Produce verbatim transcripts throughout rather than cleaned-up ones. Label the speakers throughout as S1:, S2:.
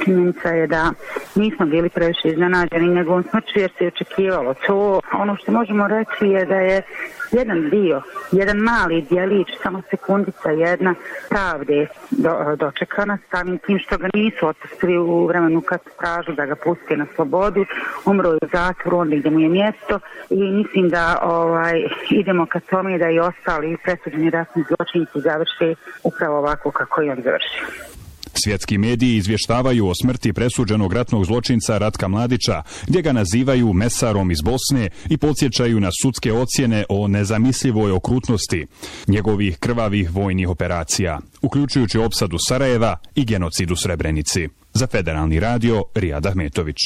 S1: činjenica je da nismo bili previše iznenađeni njegovom smrću jer se očekivalo to. Ono što možemo reći je da je jedan dio, jedan mali djelić, samo sekundica jedna pravde do, dočekana samim tim što ga nisu otpustili u vremenu kad tražu da ga puste na slobodu. Umro je u zatvoru, onda gdje mu je mjesto i mislim da ovaj, idemo ka tome da i ostali presuđeni ratni zločinci završe upravo ovako kako je on završio.
S2: Svjetski mediji izvještavaju o smrti presuđenog ratnog zločinca Ratka Mladića, gdje ga nazivaju mesarom iz Bosne i podsjećaju na sudske ocjene o nezamislivoj okrutnosti njegovih krvavih vojnih operacija, uključujući opsadu Sarajeva i genocid u Srebrenici. Za Federalni radio, Rijad Ahmetović.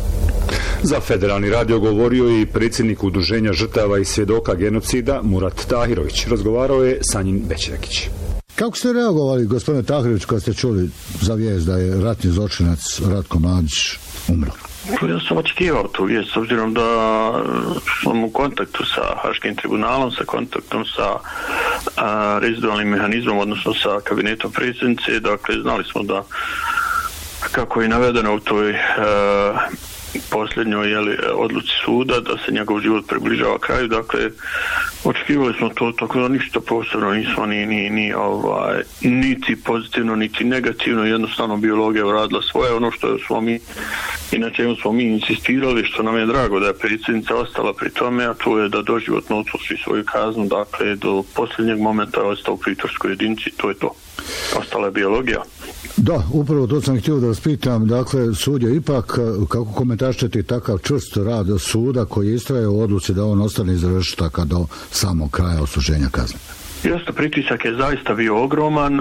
S3: Za Federalni radio govorio i predsjednik Udruženja žrtava i svjedoka genocida Murat Tahirović. Razgovarao je Sanjin Bećrekić.
S4: Kako ste reagovali, gospodine Tahirović, kad ste čuli za vijest da je ratni zločinac Ratko Mladić umro?
S5: Ja sam očekivao tu vijest, s obzirom da sam u kontaktu sa Haškim tribunalom, sa kontaktom sa a, rezidualnim mehanizmom, odnosno sa kabinetom predsjednice. Dakle, znali smo da, kako je navedeno u toj a, posljednjoj jeli, odluci suda, da se njegov život približava kraju. Dakle, očekivali smo to, tako da ništa posebno nismo ni, ni, ni ovaj, niti pozitivno, niti negativno, jednostavno biologija uradila svoje. Ono što smo mi, i na čemu smo mi insistirali, što nam je drago da je predsjednica ostala pri tome, a to je da doživotno odsluži svoju kaznu, dakle, do posljednjeg momenta je ostao u pritvorskoj jedinici, to je to. Ostala je biologija.
S4: Da, upravo to sam htio da vas pitam. Dakle, sud je ipak, kako komentaršete takav čvrst rad suda koji istraje u odluci da on ostane iz reštaka do samog kraja odsluženja kazne?
S5: Jeste, pritisak je zaista bio ogroman uh,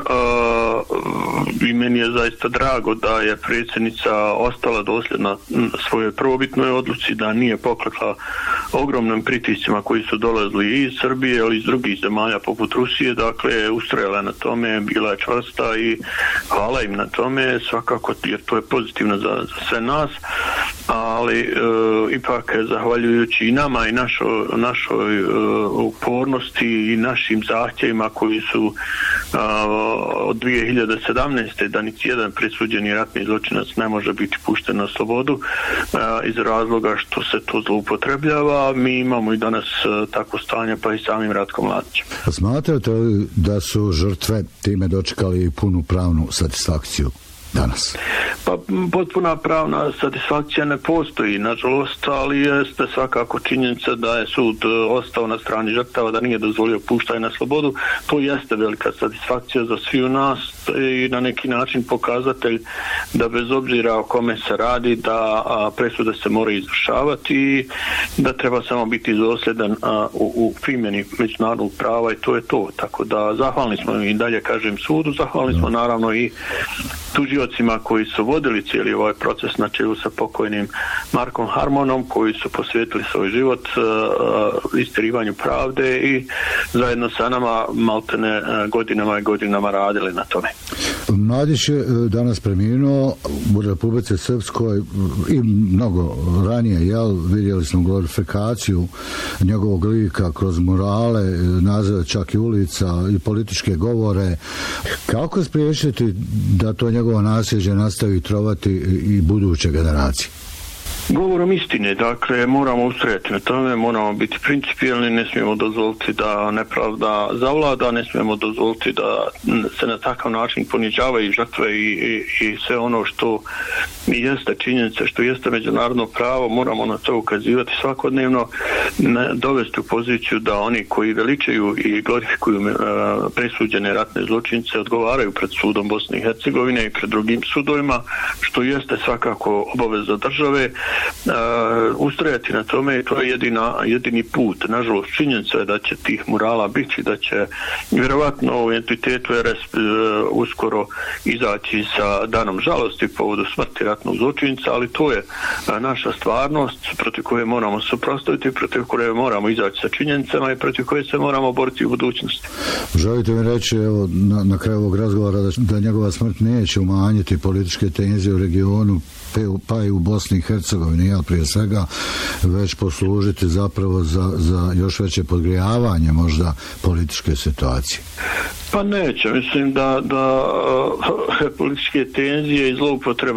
S5: i meni je zaista drago da je predsjednica ostala dosljedna svojoj prvobitnoj odluci, da nije poklekla ogromnim pritiscima koji su dolazili i iz Srbije, ali i iz drugih zemalja poput Rusije. Dakle, ustrajala na tome, bila je čvrsta i hvala im na tome, svakako, jer to je pozitivno za, za sve nas, ali uh, ipak zahvaljujući i nama i našo, našoj uh, upornosti i našim zahtjevima koji su uh, od dvije hiljade sedamnaeste da niti jedan presuđeni ratni zločinac ne može biti pušten na slobodu uh, iz razloga što se to zloupotrebljava. Mi imamo i danas uh, takvo stanje, pa i samim Ratkom Mladićem.
S4: Smatrate li da su žrtve time dočekali punu pravnu satisfakciju danas?
S5: Pa potpuna pravna satisfakcija ne postoji, nažalost, ali jeste svakako činjenica da je sud ostao na strani žrtava, da nije dozvolio puštanje na slobodu. To jeste velika satisfakcija za svi u nas i na neki način pokazatelj da bez obzira o kome se radi, da presude se moraju izvršavati i da treba samo biti dosljedan u, u primjeni međunarodnog prava i to je to. Tako da zahvalni smo i dalje, kažem, sudu, zahvalni smo naravno i tužiocima koji su vodili cijeli ovaj proces na čelu sa pokojnim Markom Harmonom, koji su posvetili svoj život uh, istjerivanju pravde i zajedno sa nama maltene uh, godinama i godinama radili na tome.
S4: Mladić je danas preminuo u Republici Srpskoj i mnogo ranije, jel, vidjeli smo glorifikaciju njegovog lika kroz murale, nazive čak i ulica i političke govore. Kako spriječiti da to njegovo nasljeđe nastavi trovati i buduće generacije?
S5: Govorom istine, dakle, moramo ustrajati na tome, moramo biti principijelni, ne smijemo dozvoliti da nepravda zavlada, ne smijemo dozvoliti da se na takav način ponižavaju žrtve i, i, i sve ono što jeste činjenica, što jeste međunarodno pravo, moramo na to ukazivati svakodnevno, ne, dovesti u poziciju da oni koji veličaju i glorifikuju uh, presuđene ratne zločince odgovaraju pred sudom Bosne i Hercegovine i pred drugim sudovima, što jeste svakako obaveza države. Uh, ustrajati na tome i to je jedina, jedini put. Nažalost, činjenica je da će tih murala biti, da će vjerovatno u entitetu R S uh, uskoro izaći sa danom žalosti povodu smrti ratnog zločinca, ali to je uh, naša stvarnost protiv koje moramo suprotstaviti, protiv koje moramo izaći sa činjenicama i protiv koje se moramo boriti u budućnosti.
S4: Želite mi reći, evo, na, na kraju ovog razgovora da, da njegova smrt neće umanjiti političke tenzije u regionu, pa i u Bosni i Hercegovini, jel, prije svega, već poslužiti zapravo za, za još veće podgrijavanje možda političke situacije?
S5: Pa neće, mislim da, da uh, političke tenzije i zloupotrebe